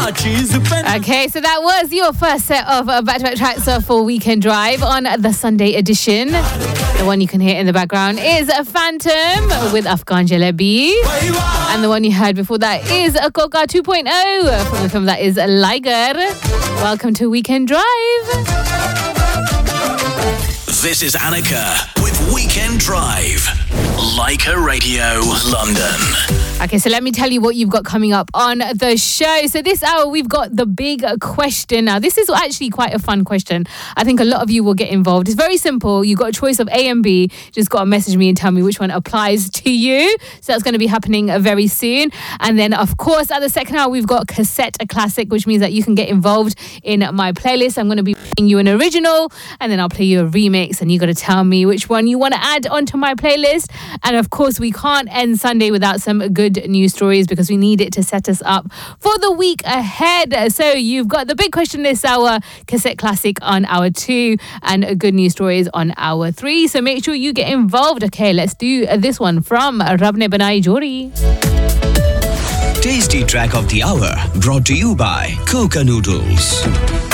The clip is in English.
Okay, so that was your first set of back-to-back tracks for Weekend Drive on the Sunday edition. The one you can hear in the background is Phantom with Afghan Jalebi. And the one you heard before that is Koka 2.0 from the film that is Liger. Welcome to Weekend Drive. This is Annika with Weekend Drive. Leica Radio London. Okay, so let me tell you what you've got coming up on the show. So this hour, we've got the big question. Now, this is actually quite a fun question. I think a lot of you will get involved. It's very simple. You've got a choice of A and B. Just got to message me and tell me which one applies to you. So that's going to be happening very soon. And then, of course, at the second hour, we've got Cassette a Classic, which means that you can get involved in my playlist. I'm going to be playing you an original, and then I'll play you a remix, and you got to tell me which one you want to add onto my playlist. And, of course, we can't end Sunday without some good news stories because we need it to set us up for the week ahead. So you've got the big question this hour, Cassette Classic on hour 2, and good news stories on hour 3. So make sure you get involved. Okay, let's do this one from Rab Ne Banai Jodi. Tasty track of the hour brought to you by Coca Noodles.